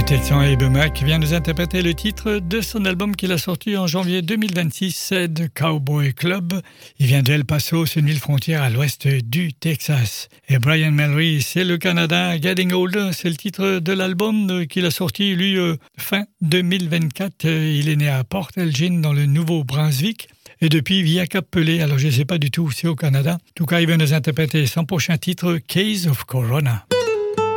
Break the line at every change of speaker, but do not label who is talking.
Texan Ebema qui vient nous interpréter le titre de son album qu'il a sorti en janvier 2026, c'est The Cowboy Club. Il vient de El Paso, c'est une ville frontière à l'ouest du Texas. Et Brian Mallory, c'est le Canadien. Getting Older, c'est le titre de l'album qu'il a sorti, lui, fin 2024. Il est né à Port Elgin, dans le Nouveau-Brunswick. Et depuis, il vit à Cap-Pelé, alors je ne sais pas du tout où c'est au Canada. En tout cas, il vient nous interpréter son prochain titre, Case of Corona.